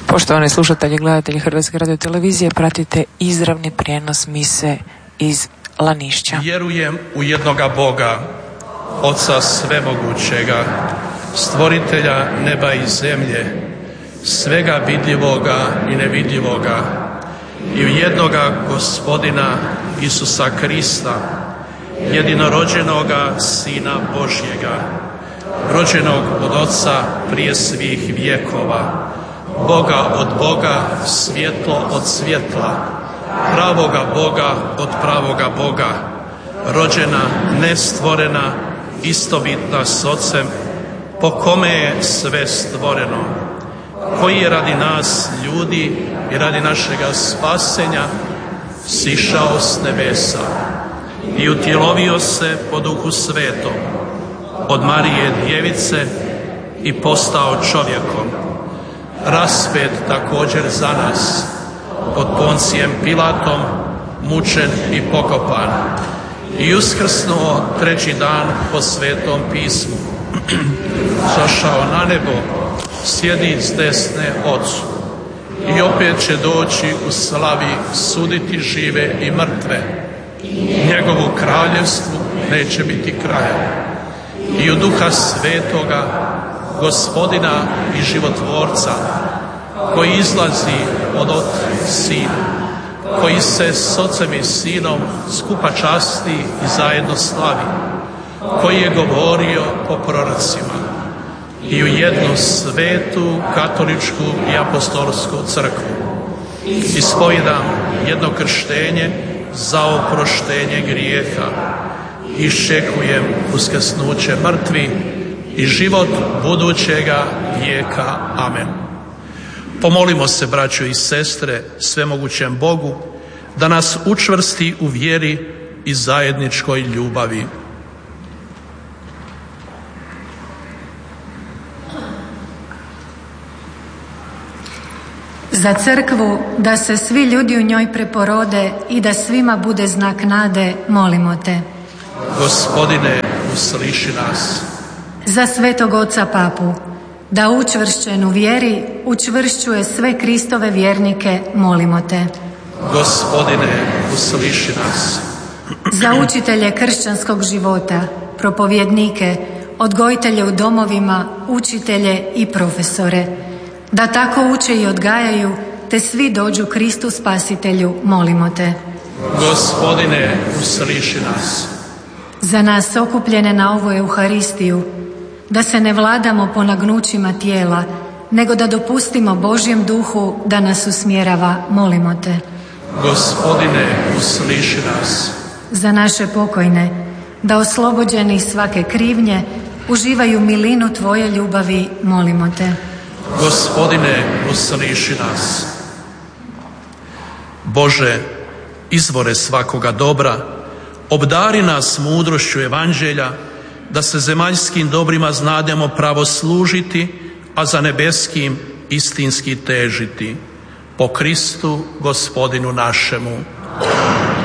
Poštovani slušatelji i gledatelji Hrvatske radiotelevizije, pratite izravni prijenos mise iz Lanišća. Vjerujem u jednoga Boga, Oca svemogućega, stvoritelja neba i zemlje, svega vidljivoga i nevidljivoga, i u jednoga Gospodina Isusa Krista, jedinorođenoga Sina Božjega, rođenog od Oca prije svih vjekova, Boga od Boga, svjetlo od svjetla, pravoga Boga od pravoga Boga, rođena, nestvorena, istovitna s Otcem, po kome je sve stvoreno, koji je radi nas ljudi i radi našega spasenja sišao s nebesa i utjelovio se po Duhu Svetom od Marije Djevice i postao čovjekom, raspet također za nas, pod Poncijem Pilatom, mučen i pokopan, i uskrsnuo treći dan po Svetom pismu, zašao na nebo, sjedi s desne Otcu, i opet će doći u slavi suditi žive i mrtve. Njegovu kraljevstvu neće biti kraja. I u Duha Svetoga, Gospodina i Životvorca, koji izlazi od Oca i Sina, koji se s Ocem i Sinom skupa časti i zajedno slavi, koji je govorio po prorocima, i u jednu svetu, katoličku i apostolsku crkvu. Ispovijedam jedno krštenje za oproštenje grijeha. Iščekujem uskrsnuće mrtvi i život budućega vijeka. Amen. Pomolimo se, braćo i sestre, svemogućem Bogu da nas učvrsti u vjeri i zajedničkoj ljubavi. Za crkvu, da se svi ljudi u njoj preporode i da svima bude znak nade, molimo te. Gospodine, usliši nas. Za svetog oca Papu, da učvršćen u vjeri učvršćuje sve Kristove vjernike, molimo te. Gospodine, usliši nas. Za učitelje kršćanskog života, propovjednike, odgojitelje u domovima, učitelje i profesore, da tako uče i odgajaju, te svi dođu Kristu Spasitelju, molimo te. Gospodine, usliši nas. Za nas okupljene na ovu Euharistiju, da se ne vladamo po nagnućima tijela, nego da dopustimo Božjem duhu da nas usmjerava, molimo te. Gospodine, usliši nas. Za naše pokojne, da oslobođeni svake krivnje uživaju milinu Tvoje ljubavi, molimo te. Gospodine, usliši nas. Bože, izvore svakoga dobra, obdari nas mudrošću evanđelja, da se zemaljskim dobrima znademo pravo služiti, a za nebeskim istinski težiti. Po Kristu Gospodinu našemu.